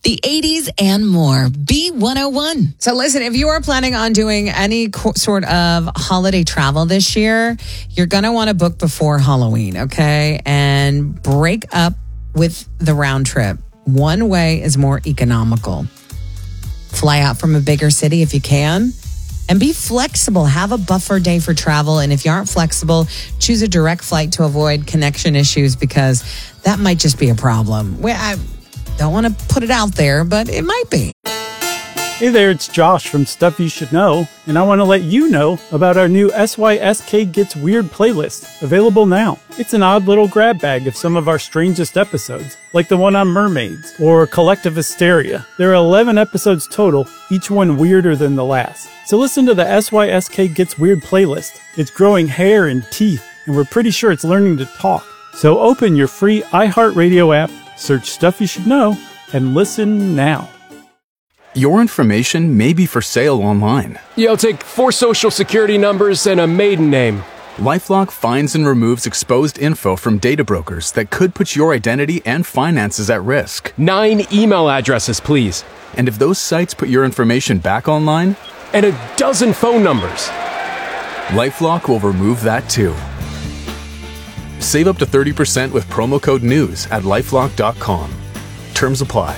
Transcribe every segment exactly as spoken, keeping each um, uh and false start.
the eighties, and more. B one oh one. So listen, if you are planning on doing any co- sort of holiday travel this year, you're going to want to book before Halloween, okay? And break up with the round trip. One way is more economical. Fly out from a bigger city if you can. And be flexible. Have a buffer day for travel. And if you aren't flexible, choose a direct flight to avoid connection issues, because that might just be a problem. Well, I don't want to put it out there, but it might be. Hey there, it's Josh from Stuff You Should Know, and I want to let you know about our new S Y S K Gets Weird playlist, available now. It's an odd little grab bag of some of our strangest episodes, like the one on mermaids, or Collective Hysteria. There are eleven episodes total, each one weirder than the last. So listen to the S Y S K Gets Weird playlist. It's growing hair and teeth, and we're pretty sure it's learning to talk. So open your free iHeartRadio app, search Stuff You Should Know, and listen now. Your information may be for sale online. Yeah, I'll take four social security numbers and a maiden name. LifeLock finds and removes exposed info from data brokers that could put your identity and finances at risk. Nine email addresses, please. And if those sites put your information back online? And a dozen phone numbers. LifeLock will remove that too. Save up to thirty percent with promo code NEWS at lifelock dot com. Terms apply.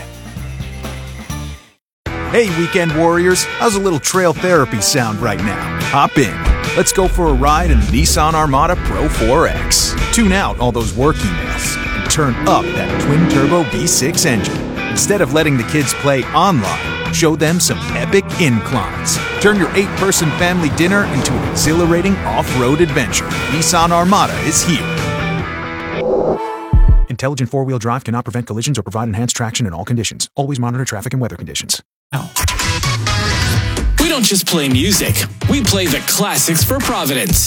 Hey, weekend warriors, how's a little trail therapy sound right now? Hop in. Let's go for a ride in the Nissan Armada Pro four X. Tune out all those work emails and turn up that twin-turbo V six engine. Instead of letting the kids play online, show them some epic inclines. Turn your eight-person family dinner into an exhilarating off-road adventure. Nissan Armada is here. Intelligent four-wheel drive cannot prevent collisions or provide enhanced traction in all conditions. Always monitor traffic and weather conditions. We don't just play music, we play the classics for Providence.